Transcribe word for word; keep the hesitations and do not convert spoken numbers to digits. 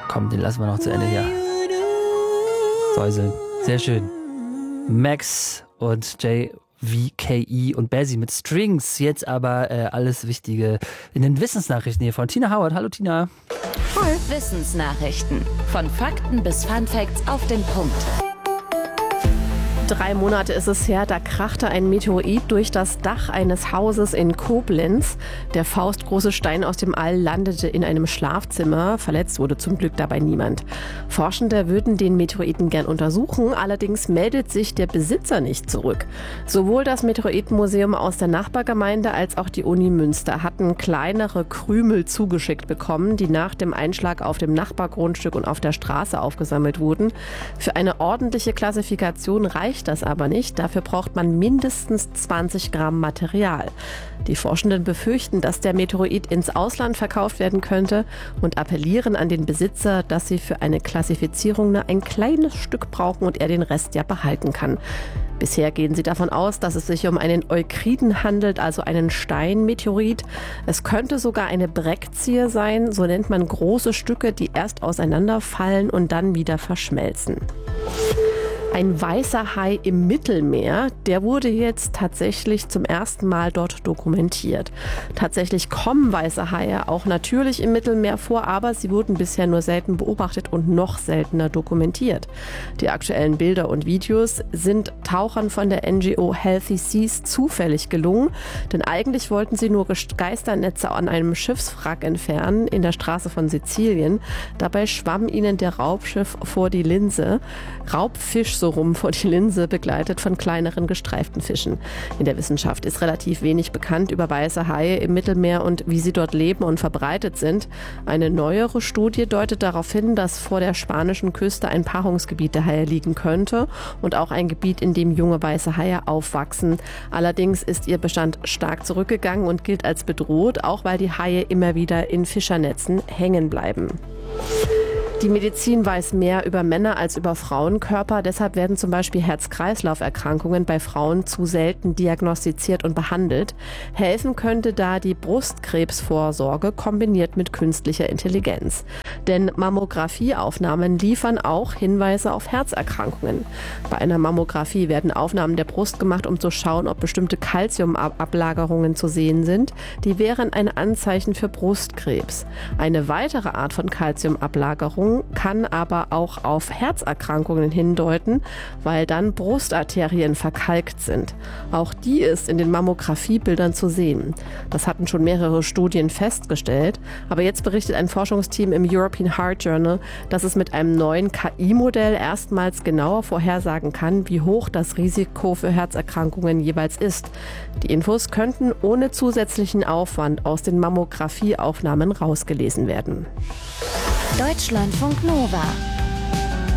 Komm, den lassen wir noch zu Ende hier. Säuseln. Sehr schön. Max und J V K E und Bazzi mit Strings. Jetzt aber äh, alles Wichtige in den Wissensnachrichten hier von Tina Howard. Hallo Tina. Hi. Wissensnachrichten. Von Fakten bis Funfacts auf den Punkt. Drei Monate ist es her, da krachte ein Meteorit durch das Dach eines Hauses in Koblenz. Der faustgroße Stein aus dem All landete in einem Schlafzimmer. Verletzt wurde zum Glück dabei niemand. Forschende würden den Meteoriten gern untersuchen, allerdings meldet sich der Besitzer nicht zurück. Sowohl das Meteoritenmuseum aus der Nachbargemeinde als auch die Uni Münster hatten kleinere Krümel zugeschickt bekommen, die nach dem Einschlag auf dem Nachbargrundstück und auf der Straße aufgesammelt wurden. Für eine ordentliche Klassifikation reicht das aber nicht. Dafür braucht man mindestens zwanzig Gramm Material. Die Forschenden befürchten, dass der Meteorit ins Ausland verkauft werden könnte und appellieren an den Besitzer, dass sie für eine Klassifizierung nur ein kleines Stück brauchen und er den Rest ja behalten kann. Bisher gehen sie davon aus, dass es sich um einen Eukriden handelt, also einen Steinmeteorit. Es könnte sogar eine Breckziehe sein, so nennt man große Stücke, die erst auseinanderfallen und dann wieder verschmelzen. Ein weißer Hai im Mittelmeer, der wurde jetzt tatsächlich zum ersten Mal dort dokumentiert. Tatsächlich kommen weiße Haie auch natürlich im Mittelmeer vor, aber sie wurden bisher nur selten beobachtet und noch seltener dokumentiert. Die aktuellen Bilder und Videos sind Tauchern von der N G O Healthy Seas zufällig gelungen, denn eigentlich wollten sie nur Geisternetze an einem Schiffswrack entfernen in der Straße von Sizilien. Dabei schwamm ihnen der Raubschiff vor die Linse. Raubfisch so rum vor die Linse, begleitet von kleineren gestreiften Fischen. In der Wissenschaft ist relativ wenig bekannt über weiße Haie im Mittelmeer und wie sie dort leben und verbreitet sind. Eine neuere Studie deutet darauf hin, dass vor der spanischen Küste ein Paarungsgebiet der Haie liegen könnte und auch ein Gebiet, in dem junge weiße Haie aufwachsen. Allerdings ist ihr Bestand stark zurückgegangen und gilt als bedroht, auch weil die Haie immer wieder in Fischernetzen hängen bleiben. Die Medizin weiß mehr über Männer als über Frauenkörper. Deshalb werden zum Beispiel Herz-Kreislauf-Erkrankungen bei Frauen zu selten diagnostiziert und behandelt. Helfen könnte da die Brustkrebsvorsorge kombiniert mit künstlicher Intelligenz. Denn Mammographieaufnahmen liefern auch Hinweise auf Herzerkrankungen. Bei einer Mammographie werden Aufnahmen der Brust gemacht, um zu schauen, ob bestimmte Calciumablagerungen zu sehen sind. Die wären ein Anzeichen für Brustkrebs. Eine weitere Art von Calciumablagerung kann aber auch auf Herzerkrankungen hindeuten, weil dann Brustarterien verkalkt sind. Auch die ist in den Mammografiebildern zu sehen. Das hatten schon mehrere Studien festgestellt, aber jetzt berichtet ein Forschungsteam im European Heart Journal, dass es mit einem neuen K I-Modell erstmals genauer vorhersagen kann, wie hoch das Risiko für Herzerkrankungen jeweils ist. Die Infos könnten ohne zusätzlichen Aufwand aus den Mammografieaufnahmen rausgelesen werden. Deutschlandfunk Nova